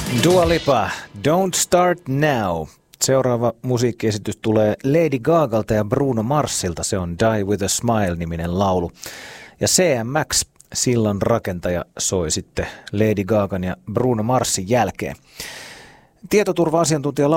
Dua Lipa, Don't Start Now. Seuraava musiikkiesitys tulee Lady Gagalta ja Bruno Marsilta. Se on Die With A Smile-niminen laulu. Ja CMX, sillan rakentaja, soi sitten Lady Gagan ja Bruno Marsin jälkeen. Tietoturva-asiantuntija